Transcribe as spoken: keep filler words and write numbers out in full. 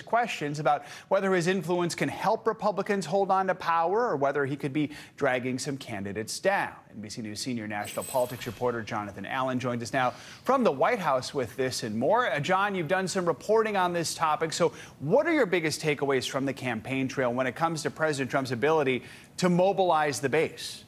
questions about whether his influence can help Republicans hold on to power or whether he could be dragging some candidates down. N B C News senior national politics reporter Jonathan Allen joins us now from the White House with this and more. Uh, John, you've done some reporting on this topic. So what are your biggest takeaways from the campaign trail when it comes to President Trump's ability to mobilize the base?